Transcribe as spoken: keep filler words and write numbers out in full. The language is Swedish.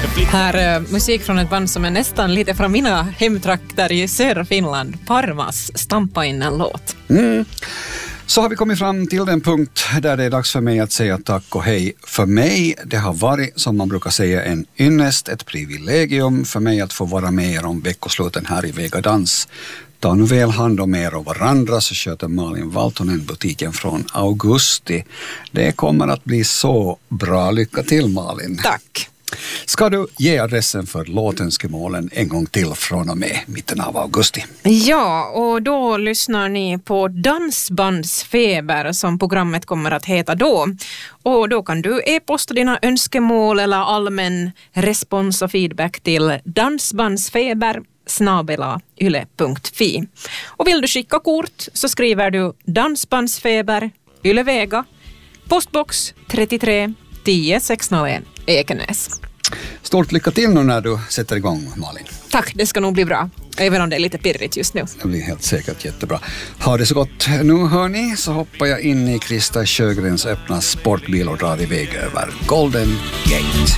Här äh, musik från ett band som är nästan lite från mina hemtrakter i södra Finland. Parmas, Stampa in en låt. Mm. Så har vi kommit fram till den punkt där det är dags för mig att säga tack och hej. För mig, det har varit, som man brukar säga, en ynnest, ett privilegium för mig att få vara med er om veckosluten här i Vegadans. Ta nu väl hand om er och varandra, så sköter Malin Valtonen butiken från augusti. Det kommer att bli så bra. Lycka till, Malin. Tack. Ska du ge adressen för låtönskemålen en gång till från och med mitten av augusti? Ja, och då lyssnar ni på Dansbandsfeber som programmet kommer att heta då. Och då kan du e-posta dina önskemål eller allmän respons och feedback till dansbandsfeber snabela yle punkt fi. Och vill du skicka kort så skriver du Dansbandsfeber, Ylevega, postbox trettiotre tio sexhundraett Ekenäs. Stort lycka till nu när du sätter igång, Malin. Tack, det ska nog bli bra. Även om det är lite pirrigt just nu. Det blir helt säkert jättebra. Ha det så gott. Nu hör ni, så hoppar jag in i Krista Sjögrens öppna sportbil och drar iväg över Golden Gate.